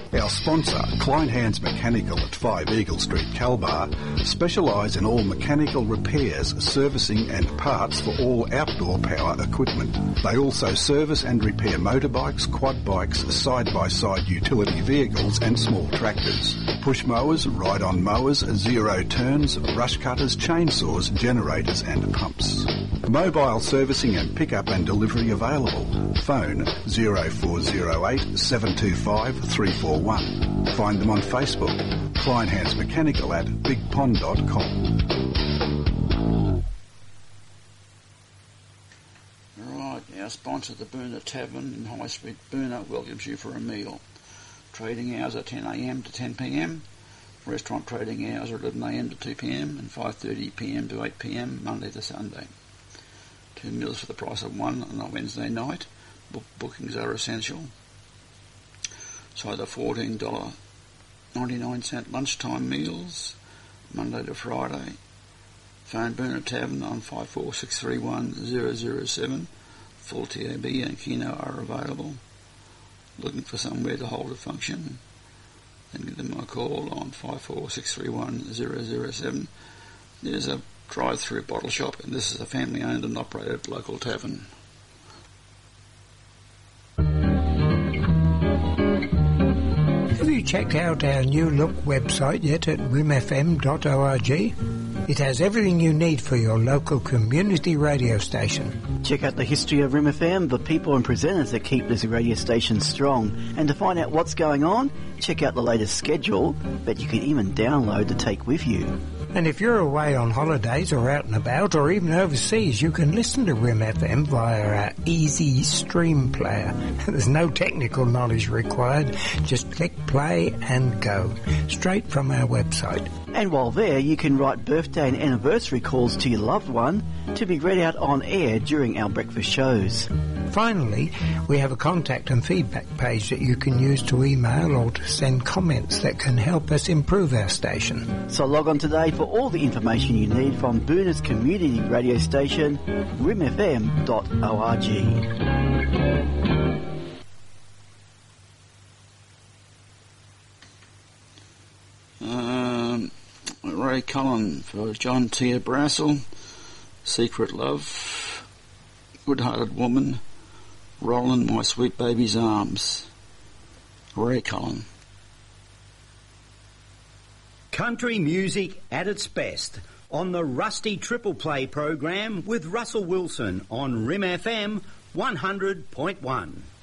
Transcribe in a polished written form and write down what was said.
Our sponsor, Klein Hands Mechanical at 5 Eagle Street, Calbar, specialise in all mechanical repairs, servicing and parts for all outdoor power equipment. They also service and repair motorbikes, quad bikes, side-by-side utility vehicles and small tractors. Push mowers, ride-on mowers, zero turns, brush cutters, chainsaws, generators and pumps. Mobile servicing and pick-up and delivery available. Phone 0408 725 341. Find them on Facebook. Klein Hands Mechanical at bigpond.com. Right, our sponsor, the Boona Tavern in High Street, Boona, welcomes you for a meal. Trading hours are 10 a.m. to 10 p.m. Restaurant trading hours are 11 a.m. to 2 p.m. and 5:30 p.m. to 8 p.m. Monday to Sunday. 2 meals for the price of one on a Wednesday night. Bookings are essential. So the $14.99 lunchtime meals, Monday to Friday. Phone Boona Tavern on 54631 007. Full TAB and Keno are available. Looking for somewhere to hold a function? Then give them a call on 54631 007. There's a drive-through bottle shop, and this is a family-owned and operated local tavern. Have you checked out our new look website yet at rimfm.org? It has everything you need for your local community radio station. Check out the history of Rim FM, the people and presenters that keep this radio station strong. And to find out what's going on, check out the latest schedule that you can even download to take with you. And if you're away on holidays or out and about or even overseas, you can listen to Rim FM via our easy stream player. There's no technical knowledge required. Just click play and go. Straight from our website. And while there, you can write birthday and anniversary calls to your loved one to be read out on air during our breakfast shows. Finally, we have a contact and feedback page that you can use to email or to send comments that can help us improve our station. So log on today for all the information you need from Boona's community radio station, rimfm.org. Ray Cullen for John T. Brassel, Secret Love, Good-Hearted Woman, Roll in My Sweet Baby's Arms. Ray Cullen. Country music at its best on the Rusty Triple Play program with Russell Wilson on Rim FM 100.1.